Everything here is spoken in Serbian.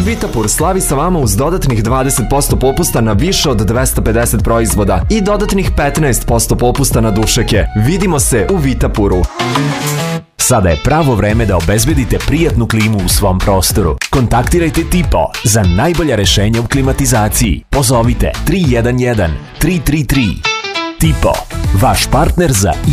Vitapur slavi sa vama uz dodatnih 20% popusta na više od 250 proizvoda i dodatnih 15% popusta na dušeke. Vidimo se u Vitapuru. Sada je pravo vreme da obezbedite prijatnu klimu u svom prostoru. Kontaktirajte Tipo za najbolja rešenja u klimatizaciji. Pozovite 311 333. Tipo, vaš partner za